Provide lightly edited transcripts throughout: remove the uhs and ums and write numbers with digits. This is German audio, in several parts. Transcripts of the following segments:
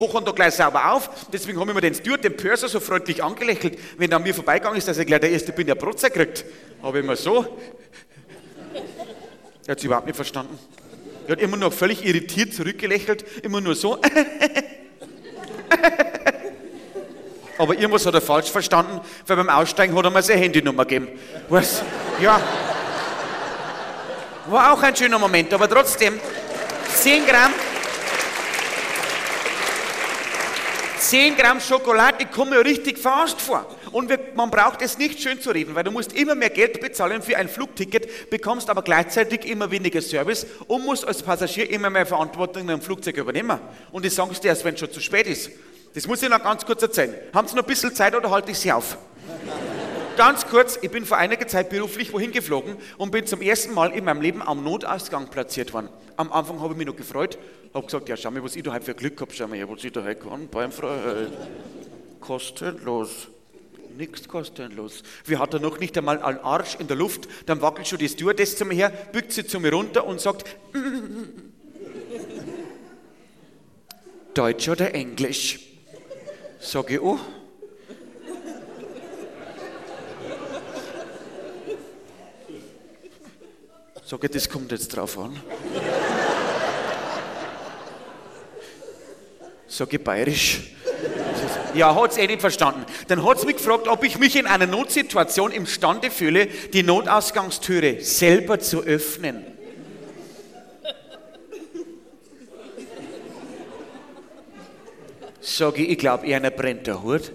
und da gleich sauber auf. Deswegen haben wir den Steward, den Purser, so freundlich angelächelt, wenn er an mir vorbeigegangen ist, dass er gleich der Erste bin, der Protzer kriegt. Habe ich immer so. Er hat es überhaupt nicht verstanden. Er hat immer nur völlig irritiert zurückgelächelt, immer nur so. Aber irgendwas hat er falsch verstanden, weil beim Aussteigen hat er mir seine Handynummer gegeben. Was? Ja. War auch ein schöner Moment, aber trotzdem 10 Gramm Schokolade, ich komme mir richtig verarscht vor. Und man braucht es nicht schön zu reden, weil du musst immer mehr Geld bezahlen für ein Flugticket, bekommst aber gleichzeitig immer weniger Service und musst als Passagier immer mehr Verantwortung in einem Flugzeug übernehmen. Und ich sage es dir erst, wenn es schon zu spät ist. Das muss ich noch ganz kurz erzählen. Haben Sie noch ein bisschen Zeit oder halte ich Sie auf? Ganz kurz, ich bin vor einiger Zeit beruflich wohin geflogen und bin zum ersten Mal in meinem Leben am Notausgang platziert worden. Am Anfang habe ich mich noch gefreut, habe gesagt, ja schau mal, was ich da heute für Glück habe, schau mal her, was ich da heute kann, beim Freiheit. Kostenlos. Nichts kostenlos. Wir hatten noch nicht einmal einen Arsch in der Luft, dann wackelt schon die Stewardess zu mir her, bückt sie zu mir runter und sagt, Deutsch oder Englisch? Sag ich, oh. Sag ich, das kommt jetzt drauf an. Sag ich, bayerisch. Ja, hat es eh nicht verstanden. Dann hat es mich gefragt, ob ich mich in einer Notsituation imstande fühle, die Notausgangstüre selber zu öffnen. Sag ich glaube, einer brennt der Hut.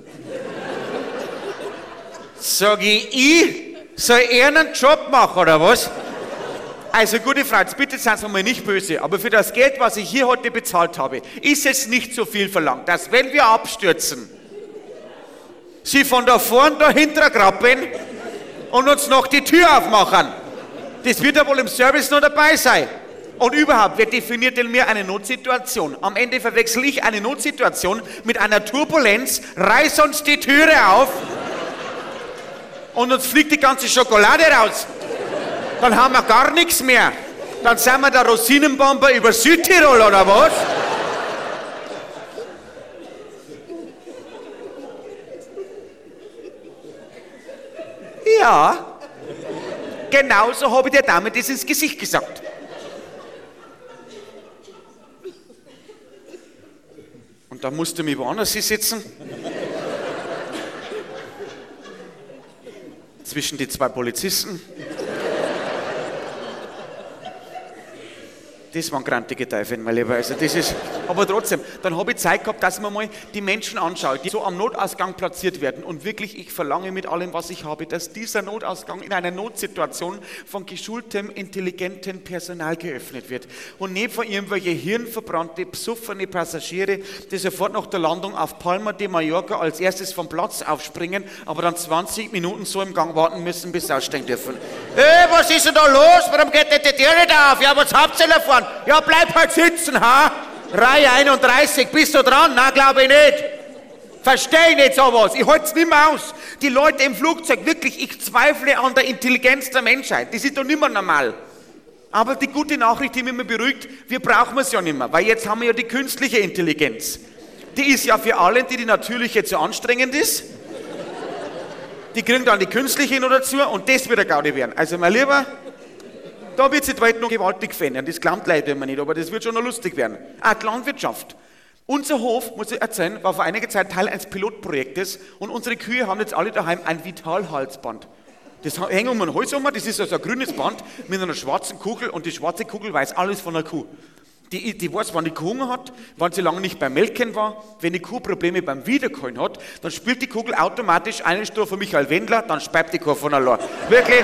Sag ich soll er einen Job machen, oder was? Also gute Frau, jetzt bitte seien Sie mir nicht böse, aber für das Geld, was ich hier heute bezahlt habe, ist es nicht so viel verlangt, dass wenn wir abstürzen, Sie von da vorn dahinter grappen und uns noch die Tür aufmachen. Das wird ja wohl im Service noch dabei sein. Und überhaupt, wer definiert denn mir eine Notsituation? Am Ende verwechsel ich eine Notsituation mit einer Turbulenz, reiß uns die Türe auf und uns fliegt die ganze Schokolade raus. Dann haben wir gar nichts mehr. Dann sind wir der Rosinenbomber über Südtirol, oder was? Ja, genauso habe ich der Dame das ins Gesicht gesagt. Und dann musste mich woanders hinsetzen. Zwischen die 2 Polizisten. Das waren grantige Teufel, mein Lieber. Also das ist, aber trotzdem, dann habe ich Zeit gehabt, dass ich mir mal die Menschen anschaue, die so am Notausgang platziert werden. Und wirklich, ich verlange mit allem, was ich habe, dass dieser Notausgang in einer Notsituation von geschultem, intelligentem Personal geöffnet wird. Und nicht von irgendwelche hirnverbrannte, besoffene Passagiere, die sofort nach der Landung auf Palma de Mallorca als erstes vom Platz aufspringen, aber dann 20 Minuten so im Gang warten müssen, bis sie aussteigen dürfen. Was ist denn da los? Warum geht die Tür nicht auf? Ja, was habt ihr davon? Ja, bleib halt sitzen, ha? Reihe 31, bist du dran? Na, glaube ich nicht. Verstehe ich nicht sowas. Ich halte es nicht mehr aus. Die Leute im Flugzeug, wirklich, ich zweifle an der Intelligenz der Menschheit. Das ist doch nicht mehr normal. Aber die gute Nachricht, die mich immer beruhigt, wir brauchen es ja nicht mehr, weil jetzt haben wir ja die künstliche Intelligenz. Die ist ja für alle, die natürliche zu anstrengend ist. Die kriegen dann die künstliche noch dazu und das wird eine Gaudi werden. Also, mein Lieber, da wird sich die Welt noch gewaltig verändern. Das glaubt leider immer nicht, aber das wird schon noch lustig werden. Auch die Landwirtschaft. Unser Hof, muss ich erzählen, war vor einiger Zeit Teil eines Pilotprojektes und unsere Kühe haben jetzt alle daheim ein Vitalhalsband. Das hängt um den Hals rum, das ist also ein grünes Band mit einer schwarzen Kugel und die schwarze Kugel weiß alles von der Kuh. Die weiß, wann die Kuh Hunger hat, wann sie lange nicht beim Melken war. Wenn die Kuh Probleme beim Wiederkäuen hat, dann spielt die Kugel automatisch einen Stur für Michael Wendler, dann speibt die Kuh von allein. Wirklich.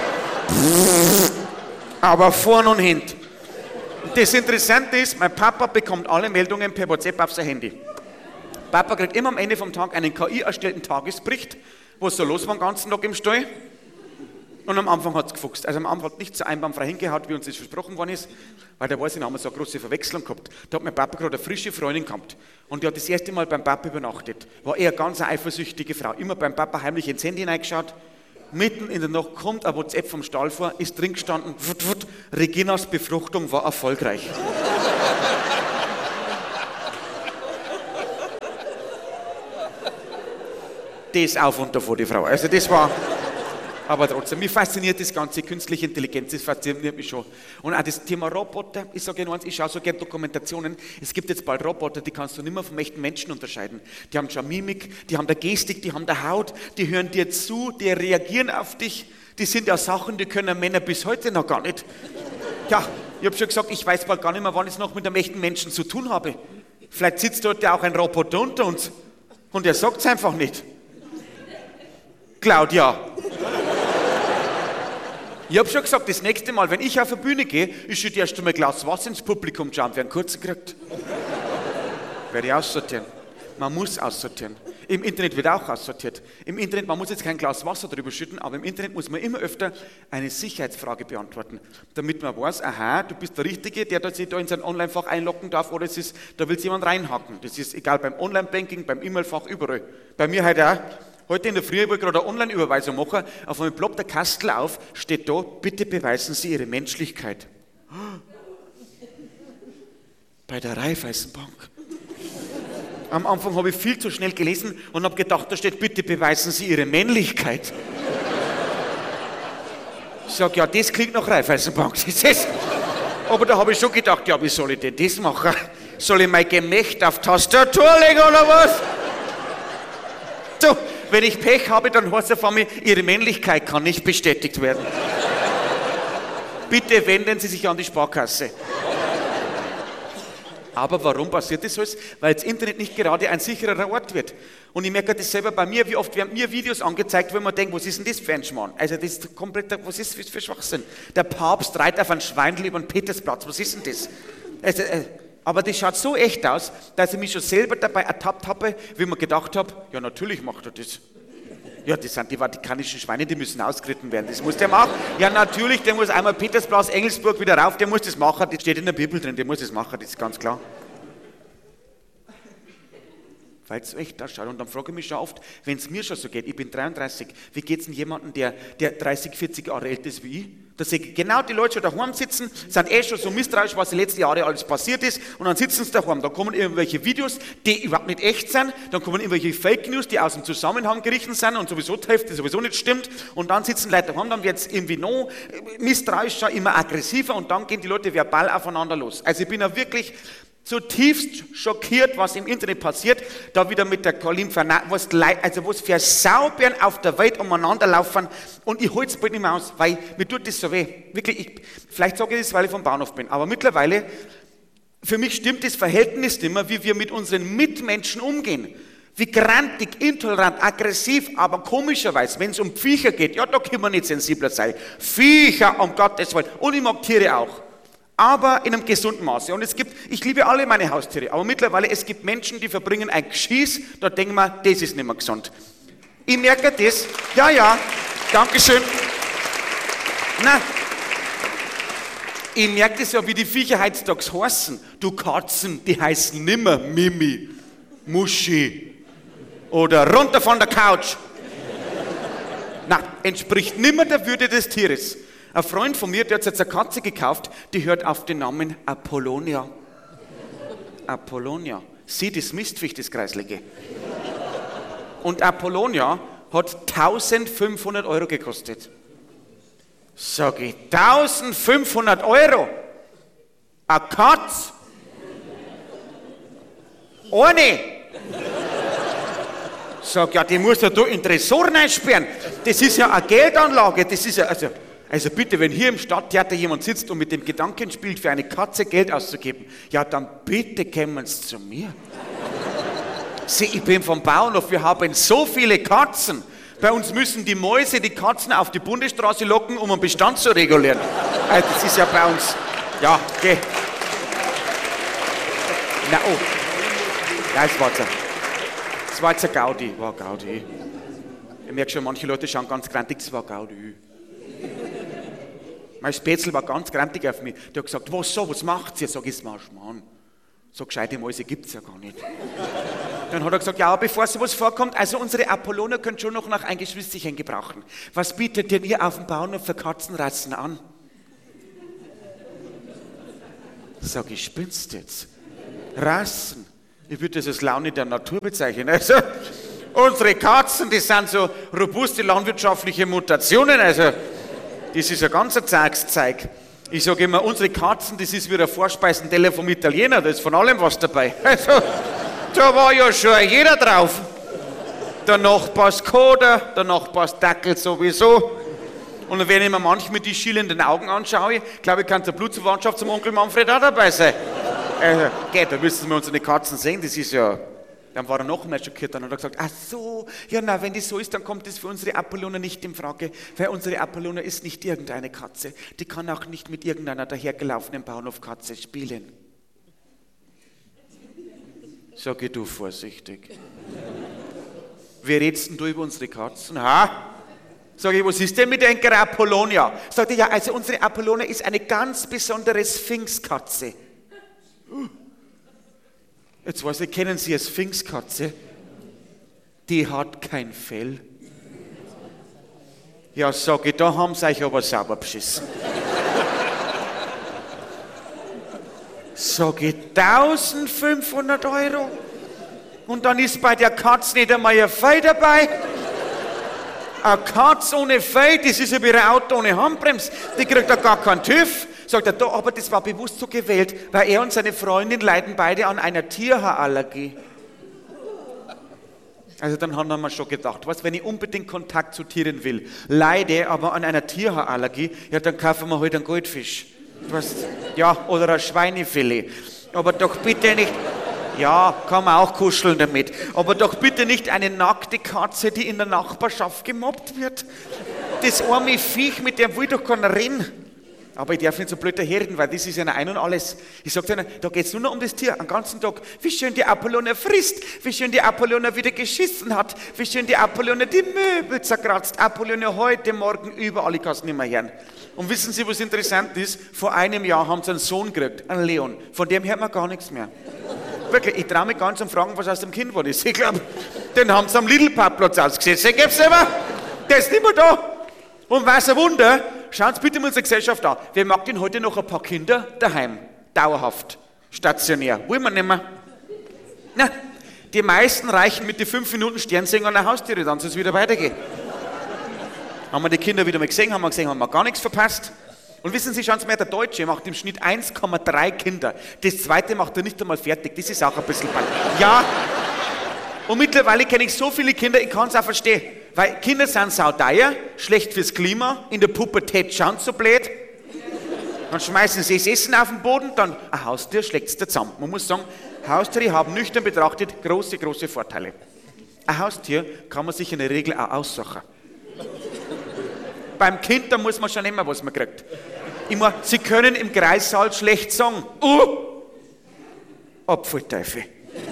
Aber vorn und hint. Das Interessante ist, mein Papa bekommt alle Meldungen per WhatsApp auf sein Handy. Papa kriegt immer am Ende vom Tag einen KI-erstellten Tagesbericht, was so los war den ganzen Tag im Stall. Und am Anfang hat es gefuchst. Also am Anfang hat nicht so einwandfrei hingehaut, wie uns das versprochen worden ist, weil da weiß ich, da haben wir so eine große Verwechslung gehabt. Da hat mein Papa gerade eine frische Freundin gehabt und die hat das erste Mal beim Papa übernachtet. War eher ganz eine eifersüchtige Frau. Immer beim Papa heimlich ins Handy hineingeschaut. Mitten in der Nacht kommt ein WhatsApp vom Stall vor, ist drin gestanden, Reginas Befruchtung war erfolgreich. die ist auf und davor, die Frau. Also das war... Aber trotzdem, mich fasziniert das ganze künstliche Intelligenz, das fasziniert mich schon. Und auch das Thema Roboter, ich sage Ihnen eins, ich schaue so gerne Dokumentationen, es gibt jetzt bald Roboter, die kannst du nicht mehr vom echten Menschen unterscheiden. Die haben schon Mimik, die haben der Gestik, die haben der Haut, die hören dir zu, die reagieren auf dich. Die sind ja Sachen, die können Männer bis heute noch gar nicht. Ja, ich habe schon gesagt, ich weiß bald gar nicht mehr, wann ich es noch mit einem echten Menschen zu tun habe. Vielleicht sitzt dort ja auch ein Roboter unter uns und er sagt es einfach nicht. Claudia. Ich habe schon gesagt, das nächste Mal, wenn ich auf die Bühne gehe, ist schon erst einmal ein Glas Wasser ins Publikum schauen, wer einen kurzen kriegt. Werde ich aussortieren. Man muss aussortieren. Im Internet wird auch aussortiert. Im Internet, man muss jetzt kein Glas Wasser drüber schütten, aber im Internet muss man immer öfter eine Sicherheitsfrage beantworten, damit man weiß, aha, du bist der Richtige, der sich da in sein Online-Fach einloggen darf, oder es ist, da will jemand reinhacken. Das ist egal beim Online-Banking, beim E-Mail-Fach, überall. Bei mir heute auch. Heute in der Früh, wo ich gerade eine Online-Überweisung mache, auf einmal ploppt der Kastel auf, steht da, bitte beweisen Sie Ihre Menschlichkeit. Bei der Raiffeisenbank. Am Anfang habe ich viel zu schnell gelesen und habe gedacht, da steht, bitte beweisen Sie Ihre Männlichkeit. Ich sage, ja, das klingt nach Raiffeisenbank. Aber da habe ich schon gedacht, ja, wie soll ich denn das machen? Soll ich mein Gemächt auf Tastatur legen oder was? So, wenn ich Pech habe, dann heißt es von mir, Ihre Männlichkeit kann nicht bestätigt werden. Bitte wenden Sie sich an die Sparkasse. Aber warum passiert das alles? Weil das Internet nicht gerade ein sicherer Ort wird. Und ich merke das selber bei mir, wie oft werden mir Videos angezeigt, wo man denkt, was ist denn das für ein Schmarrn? Also das ist komplett, was ist das für Schwachsinn? Der Papst reitet auf ein Schweinl über den Petersplatz, was ist denn das? Also, aber das schaut so echt aus, dass ich mich schon selber dabei ertappt habe, wie man gedacht habe, ja natürlich macht er das. Ja, das sind die vatikanischen Schweine, die müssen ausgeritten werden. Das muss der machen. Ja, natürlich, der muss einmal Petersplatz, Engelsburg wieder rauf, der muss das machen. Das steht in der Bibel drin, der muss das machen, das ist ganz klar. Weil es so echt ausschaut. Und dann frage ich mich schon oft, wenn es mir schon so geht, ich bin 33, wie geht es denn jemandem, der 30, 40 Jahre älter ist wie ich? Da sehe ich genau die Leute schon daheim sitzen, sind schon so misstrauisch, was die letzten Jahre alles passiert ist, und dann sitzen sie daheim. Da kommen irgendwelche Videos, die überhaupt nicht echt sind, dann kommen irgendwelche Fake News, die aus dem Zusammenhang gerichtet sind und sowieso die Hälfte sowieso nicht stimmt, und dann sitzen Leute daheim, dann wird es irgendwie noch misstrauischer, immer aggressiver, und dann gehen die Leute verbal aufeinander los. Also ich bin ja wirklich zutiefst schockiert, was im Internet passiert, da wieder mit der Colin was für Saubären auf der Welt umeinander laufen, und ich halte es bald nicht mehr aus, weil mir tut das so weh. Wirklich, vielleicht sage ich das, weil ich vom Bahnhof bin, aber mittlerweile, für mich stimmt das Verhältnis nicht mehr, wie wir mit unseren Mitmenschen umgehen. Wie grantig, intolerant, aggressiv, aber komischerweise, wenn es um Viecher geht, ja, da können wir nicht sensibler sein. Viecher, um Gottes Willen, und ich mag Tiere auch. Aber in einem gesunden Maße. Und ich liebe alle meine Haustiere, aber mittlerweile, es gibt Menschen, die verbringen ein Geschieß, da denken wir, das ist nicht mehr gesund. Ich merke das, ja, Dankeschön. Na, ich merke das ja, wie die Viecher heutzutage heißen. Du Katzen, die heißen nimmer Mimi, Muschi oder runter von der Couch. Na, entspricht nimmer der Würde des Tieres. Ein Freund von mir, der hat jetzt eine Katze gekauft, die hört auf den Namen Apollonia. Apollonia. Sie, das Mistviech, das Kreislige. Und Apollonia hat 1500 € gekostet. Sag ich, 1500 €? Eine Katze? Eine? Sag, ja, die muss ja da in Tresoren einsperren. Das ist ja eine Geldanlage, das ist ja, also bitte, wenn hier im Stadttheater jemand sitzt und mit dem Gedanken spielt, für eine Katze Geld auszugeben, ja, dann bitte kommen Sie zu mir. Sie, ich bin vom Bauernhof, wir haben so viele Katzen. Bei uns müssen die Mäuse die Katzen auf die Bundesstraße locken, um einen Bestand zu regulieren. Also das ist ja bei uns, ja, geh. Na, oh. Ja, es war jetzt ein Gaudi, war Gaudi. Ich merke schon, manche Leute schauen ganz grantig, es war Gaudi. Mein Spätzl war ganz grantig auf mich. Der hat gesagt, was macht ihr? Sag ich, es war Schmarrn. So gescheite Mäuse gibt es ja gar nicht. Dann hat er gesagt, ja, bevor sowas vorkommt, also unsere Apolloner können schon noch nach ein Geschwisterchen gebrauchen. Was bietet denn ihr auf dem Bauernhof für Katzenrassen an? Sag ich, spinnst jetzt? Rassen? Ich würde das als Laune der Natur bezeichnen. Also, Unsere Katzen, die sind so robuste landwirtschaftliche Mutationen, also das ist ein ganzer Zeug. Ich sage immer, unsere Katzen, das ist wie der Vorspeisenteller vom Italiener, da ist von allem was dabei. Also, da war ja schon jeder drauf. Der Nachbars Koder, der Nachbars Dackel sowieso. Und wenn ich mir manchmal die schielenden Augen anschaue, glaube ich, kann der Blutsverwandtschaft zum Onkel Manfred auch dabei sein. Da müssen wir unsere Katzen sehen, das ist ja... Dann war er noch einmal schockiert und hat gesagt, ach so, ja na, wenn das so ist, dann kommt das für unsere Apollona nicht in Frage, weil unsere Apollona ist nicht irgendeine Katze. Die kann auch nicht mit irgendeiner dahergelaufenen Bauernhofkatze spielen. Sag ich, du vorsichtig. Wie redest denn du über unsere Katzen? Ha? Sag ich, was ist denn mit der Apollonia? Sagt er, ja, also unsere Apollona ist eine ganz besondere Sphinxkatze. Jetzt weiß ich, kennen Sie eine Sphinxkatze? Die hat kein Fell. Ja, sag ich, da haben Sie euch aber sauber beschissen. Sag ich, 1500 €? Und dann ist bei der Katze nicht einmal ein Fell dabei. Eine Katze ohne Fell, das ist ja wie ein Auto ohne Handbremse. Die kriegt ja gar keinen TÜV. Sagt er, aber das war bewusst so gewählt, weil er und seine Freundin leiden beide an einer Tierhaarallergie. Also dann haben wir schon gedacht, was, wenn ich unbedingt Kontakt zu Tieren will, leide aber an einer Tierhaarallergie, ja dann kaufen wir halt einen Goldfisch. Was, ja, oder ein Schweinefilet. Aber doch bitte nicht, ja, kann man auch kuscheln damit, aber doch bitte nicht eine nackte Katze, die in der Nachbarschaft gemobbt wird. Das arme Viech, mit dem will doch keiner reden. Aber ich darf nicht so blöd daherreden, weil das ist ja ein und alles. Ich sage dir, da geht es nur noch um das Tier, den ganzen Tag. Wie schön die Apollona frisst, wie schön die Apollona wieder geschissen hat, wie schön die Apollona die Möbel zerkratzt. Apollona heute, morgen, überall, ich kann es nicht mehr hören. Und wissen Sie, was interessant ist? Vor einem Jahr haben sie einen Sohn gekriegt, einen Leon. Von dem hört man gar nichts mehr. Wirklich, ich traue mich gar nicht zu fragen, was aus dem Kind geworden ist. Ich glaube, den haben sie am Lidl-Parkplatz ausgesetzt. Ich geb's selber, der ist nicht mehr da. Und was ein Wunder, schauen Sie bitte mal unsere Gesellschaft an. Wer mag denn heute noch ein paar Kinder daheim? Dauerhaft, stationär. Wollen wir nicht mehr? Na, die meisten reichen mit den 5 Minuten Sternsänger an der Haustiere, dann soll es wieder weitergehen. Haben wir die Kinder wieder mal gesehen, haben wir gar nichts verpasst. Und wissen Sie, schauen Sie mal, der Deutsche macht im Schnitt 1,3 Kinder. Das zweite macht er nicht einmal fertig. Das ist auch ein bisschen bald. Ja. Und mittlerweile kenne ich so viele Kinder, ich kann es auch verstehen. Weil Kinder sind sauteuer, schlecht fürs Klima, in der Pubertät schauen sie so blöd. Dann schmeißen sie das Essen auf den Boden, dann ein Haustier schlägt es dir zusammen. Man muss sagen, Haustiere haben nüchtern betrachtet große, große Vorteile. Ein Haustier kann man sich in der Regel auch aussuchen. Beim Kind, da muss man schon immer, was man kriegt. Immer, sie können im Kreissaal schlecht sagen, Apfelteufel.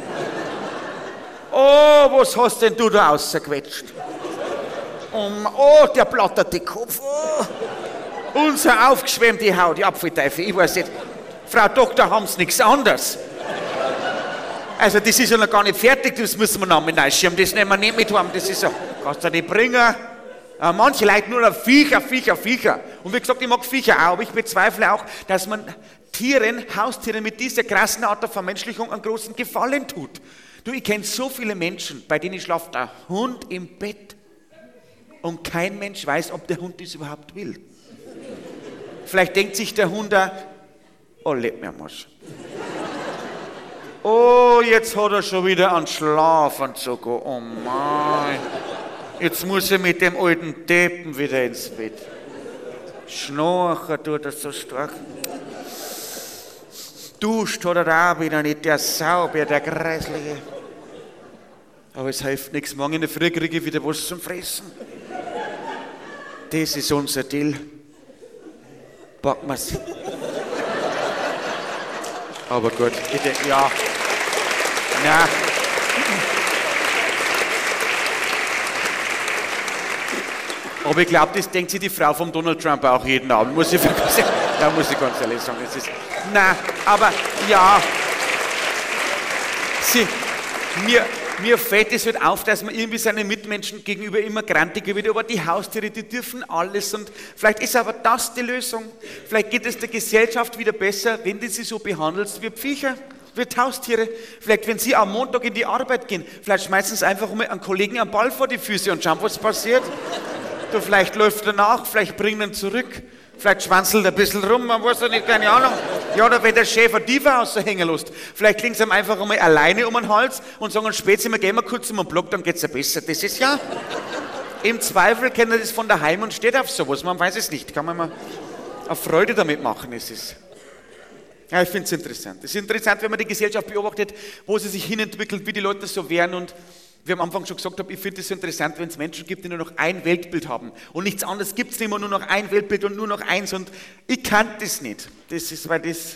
Oh, was hast denn du da rausgequetscht? Oh, der blatterte Kopf. Oh, unsere aufgeschwemmte Haut, die Apfelteufel, ich weiß nicht. Frau Doktor, haben Sie nichts anderes? Also das ist ja noch gar nicht fertig, das müssen wir noch mit reinschieben, das nehmen wir nicht mit heim, das ist ja, kannst du nicht bringen. Manche Leute nur noch Viecher. Und wie gesagt, ich mag Viecher auch, aber ich bezweifle auch, dass man Haustieren mit dieser krassen Art der Vermenschlichung einen großen Gefallen tut. Du, ich kenne so viele Menschen, bei denen schlaft der Hund im Bett und kein Mensch weiß, ob der Hund das überhaupt will. Vielleicht denkt sich der Hund auch, oh, lebt mir was. Oh, jetzt hat er schon wieder einen Schlafanzug, oh mein. Jetzt muss er mit dem alten Deppen wieder ins Bett. Schnarchen tut er so stark. Duscht hat er auch wieder nicht, der Sauber, der Greisliche. Aber es hilft nichts, morgen in der Früh kriege ich wieder was zum Fressen. Das ist unser Deal. Packen wir's. Aber gut, ich denke, ja. Na. Aber ich glaube, das denkt sich die Frau von Donald Trump auch jeden Abend. Da muss ich ganz ehrlich sagen. Nein, aber ja. Mir fällt es halt auf, dass man irgendwie seinen Mitmenschen gegenüber immer grantiger wird, aber die Haustiere, die dürfen alles und vielleicht ist aber das die Lösung. Vielleicht geht es der Gesellschaft wieder besser, wenn du sie so behandelst wie Viecher. wird Haustiere. Vielleicht, wenn Sie am Montag in die Arbeit gehen, vielleicht schmeißen Sie einfach mal einen Kollegen einen Ball vor die Füße und schauen, was passiert. Du, vielleicht läuft er nach, vielleicht bringen ihn zurück, vielleicht schwanzelt er ein bisschen rum, man weiß ja nicht, keine Ahnung. Ja, oder wenn der Schäfer Diva raushängen lässt, vielleicht legen Sie ihm einfach einmal alleine um den Hals und sagen, spätestens gehen wir kurz um den Block, dann geht's ja besser. Das ist ja, im Zweifel kennt er das von daheim und steht auf sowas, man weiß es nicht, kann man mal eine Freude damit machen, es ist. Ja, ich finde es interessant. Es ist interessant, wenn man die Gesellschaft beobachtet, wo sie sich hinentwickelt, wie die Leute so wären und wie am Anfang schon gesagt habe, ich finde es so interessant, wenn es Menschen gibt, die nur noch ein Weltbild haben und nichts anderes gibt es nicht mehr, nur noch ein Weltbild und nur noch eins und ich kann das nicht. Das ist, weil das,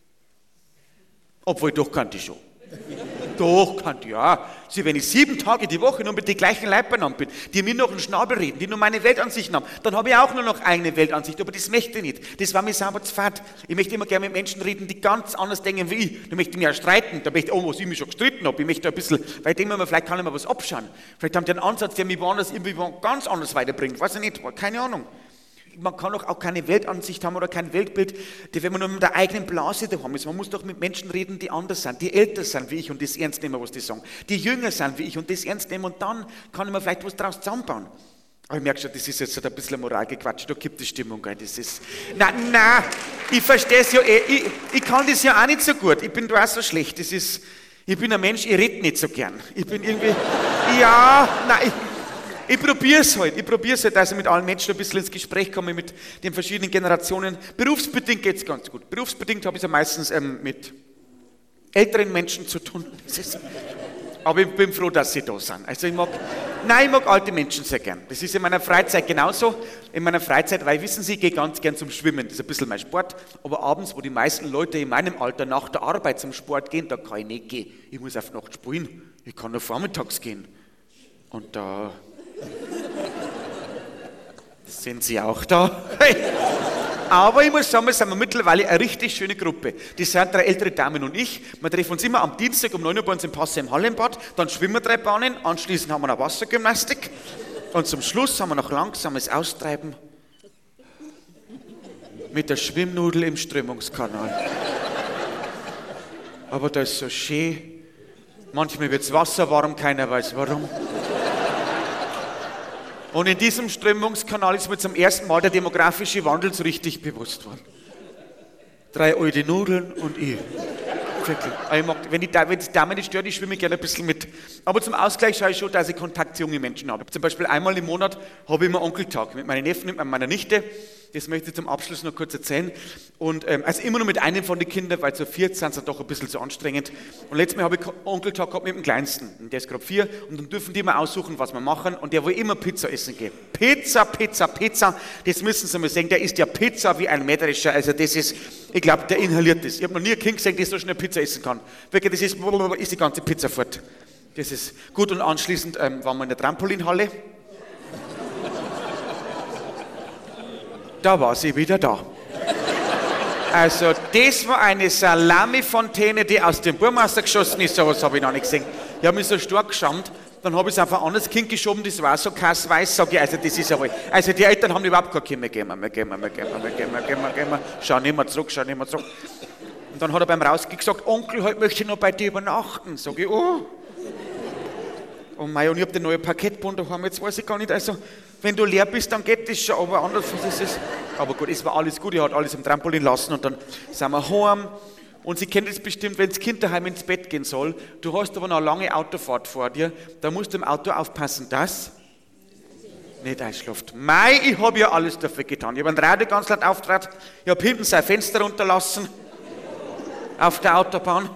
obwohl doch kann ich schon. Doch, kann ich, ja. Sie, wenn ich 7 Tage die Woche nur mit den gleichen Leuten beieinander bin, die mir noch einen Schnabel reden, die nur meine Weltansichten haben, dann habe ich auch nur noch eine Weltansicht, aber das möchte ich nicht. Das war mir sauber zu fad. Ich möchte immer gerne mit Menschen reden, die ganz anders denken wie ich. Da möchte ich mich auch streiten, da möchte ich, was ich mich schon gestritten habe, ich möchte ein bisschen, weil ich denke mir, vielleicht kann ich mir was abschauen. Vielleicht haben die einen Ansatz, der mich woanders irgendwie ganz anders weiterbringt, weiß ich nicht, keine Ahnung. Man kann auch keine Weltansicht haben oder kein Weltbild, wenn man nur mit der eigenen Blase daheim ist. Man muss doch mit Menschen reden, die anders sind, die älter sind wie ich und das ernst nehmen, was die sagen. Die jünger sind wie ich und das ernst nehmen und dann kann ich mir vielleicht was draus zusammenbauen. Aber ich merke schon, das ist jetzt ein bisschen Moralgequatsch, da gibt es Stimmung. Das ist, nein, ich verstehe es ja eh, ich kann das ja auch nicht so gut, ich bin da auch so schlecht. Das ist, ich bin ein Mensch, ich rede nicht so gern. Ich bin irgendwie, ja, nein, ich probiere es halt, dass ich mit allen Menschen ein bisschen ins Gespräch komme, mit den verschiedenen Generationen. Berufsbedingt geht es ganz gut. Berufsbedingt habe ich es ja meistens mit älteren Menschen zu tun. Aber ich bin froh, dass sie da sind. Also ich mag alte Menschen sehr gern. Das ist in meiner Freizeit genauso. In meiner Freizeit, weil wissen Sie, ich gehe ganz gern zum Schwimmen. Das ist ein bisschen mein Sport. Aber abends, wo die meisten Leute in meinem Alter nach der Arbeit zum Sport gehen, da kann ich nicht gehen. Ich muss auf Nacht spielen. Ich kann nur vormittags gehen. Und da sind Sie auch da? Aber ich muss sagen, wir sind mittlerweile eine richtig schöne Gruppe. Das sind 3 ältere Damen und ich. Wir treffen uns immer am Dienstag um 9 Uhr bei uns im Passau im Hallenbad. Dann schwimmen wir 3 Bahnen. Anschließend haben wir noch Wassergymnastik. Und zum Schluss haben wir noch langsames Austreiben mit der Schwimmnudel im Strömungskanal. Aber das ist so schön. Manchmal wird das Wasser warm, keiner weiß warum. Und in diesem Strömungskanal ist mir zum ersten Mal der demografische Wandel so richtig bewusst worden. 3 alte Nudeln und ich. Wirklich. Ich mag, wenn die Damen nicht stören, ich schwimme gerne ein bisschen mit. Aber zum Ausgleich schaue ich schon, dass ich Kontakt zu jungen Menschen habe. Zum Beispiel einmal im Monat habe ich immer Onkeltag mit meinen Neffen, mit meiner Nichte. Das möchte ich zum Abschluss noch kurz erzählen. Und also immer nur mit einem von den Kindern, weil zu 4 sind sie doch ein bisschen zu anstrengend. Und letztes Mal habe ich Onkeltag gehabt mit dem Kleinsten. Und der ist gerade 4. Und dann dürfen die immer aussuchen, was wir machen. Und der will immer Pizza essen gehen. Pizza. Das müssen Sie mal sehen. Der isst ja Pizza wie ein Mähdrescher. Also das ist, ich glaube, der inhaliert das. Ich habe noch nie ein Kind gesehen, das so schnell Pizza essen kann. Wirklich, das ist die ganze Pizza fort. Das ist gut. Und anschließend waren wir in der Trampolinhalle. Da war sie wieder da. Also das war eine Salamifontäne, die aus dem Burmeister geschossen ist, sowas habe ich noch nicht gesehen. Ich habe mich so stark geschämt, dann habe ich es auf ein anderes Kind geschoben, das war so kassweiß, sage ich, also das ist aber, also die Eltern haben überhaupt gar keine, wir gehen, schau nicht mehr zurück. Und dann hat er beim Rausgehen gesagt, Onkel, heute möchte ich noch bei dir übernachten. Sag ich, oh mei, und ich habe den neuen Parkettboden daheim, jetzt weiß ich gar nicht, also wenn du leer bist, dann geht das schon, aber anders ist es. Aber gut, es war alles gut, ich habe alles im Trampolin lassen und dann sind wir heim. Und Sie kennen das bestimmt, wenn das Kind daheim ins Bett gehen soll, du hast aber noch eine lange Autofahrt vor dir, da musst du im Auto aufpassen, dass nicht einschläft. Mei, ich habe ja alles dafür getan. Ich habe ein Radio ganz laut aufgetragen, ich habe hinten sein Fenster runterlassen, auf der Autobahn.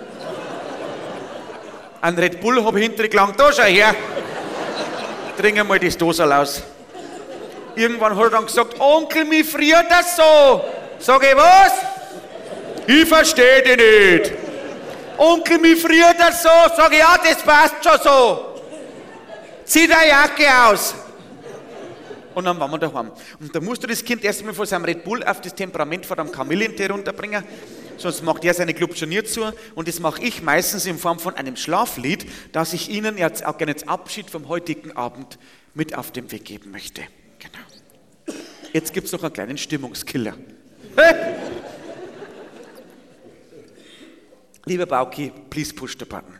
Ein Red Bull habe ich hinten gelangt, da schau her. Trinken mal das Dosal aus. Irgendwann hat er dann gesagt, Onkel, mich friert das so. Sag ich, was? Ich verstehe dich nicht. Onkel, mich friert das so. Sag ich, ja, das passt schon so. Zieh deine Jacke aus. Und dann waren wir daheim. Und da musst du das Kind erst einmal von seinem Red Bull auf das Temperament von einem Kamillentee runterbringen. Sonst macht er seine Clubscharnier zu. Und das mache ich meistens in Form von einem Schlaflied, das ich Ihnen jetzt auch gerne als Abschied vom heutigen Abend mit auf den Weg geben möchte. Genau. Jetzt gibt es noch einen kleinen Stimmungskiller. Lieber Bauki, please push the button.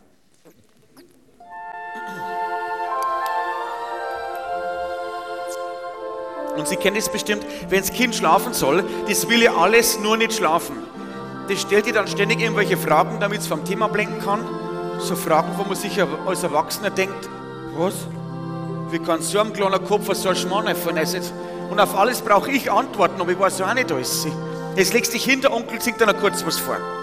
Und Sie kennen das bestimmt, wenn das Kind schlafen soll, das will ja alles nur nicht schlafen. Das stellt dir dann ständig irgendwelche Fragen, damit es vom Thema ablenken kann. So Fragen, wo man sich als Erwachsener denkt, was? Wie kann so ein kleiner Kopf so ein Schmarrn einfallen? Und auf alles brauche ich Antworten, aber ich weiß ja auch nicht alles. Jetzt legst dich hin, der Onkel singt dir noch kurz was vor.